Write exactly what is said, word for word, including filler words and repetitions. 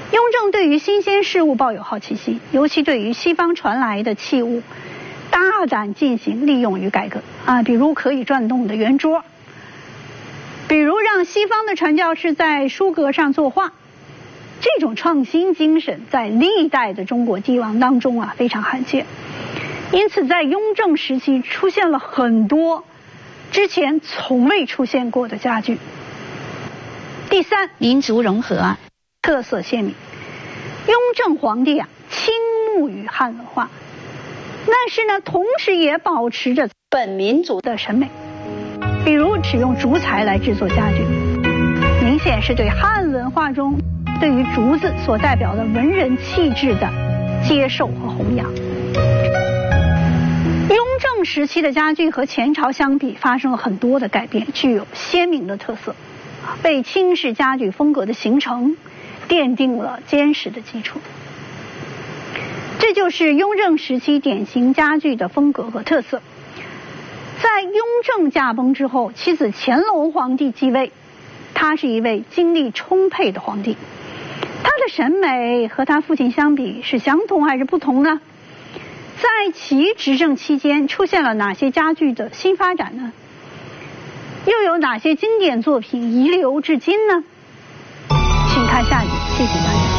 雍正对于新鲜事物抱有好奇心，尤其对于西方传来的器物，大胆进行利用与改革啊，比如可以转动的圆桌，比如让西方的传教士在书阁上作画。这种创新精神在历代的中国帝王当中啊非常罕见，因此在雍正时期出现了很多之前从未出现过的家具。第三， 民族融合， 特色鲜明。雍正皇帝啊倾慕于汉文化，但是呢同时也保持着本民族的审美，比如使用竹材来制作家具，明显是对汉文化中对于竹子所代表的文人气质的接受和弘扬。雍正时期的家具和前朝相比发生了很多的改变，具有鲜明的特色，为清式家具风格的形成奠定了坚实的基础。这就是雍正时期典型家具的风格和特色。在雍正驾崩之后，妻子乾隆皇帝继位，他是一位精力充沛的皇帝。他的审美和他父亲相比是相同还是不同呢？在其执政期间出现了哪些家具的新发展呢？又有哪些经典作品遗留至今呢？请看下集，谢谢大家。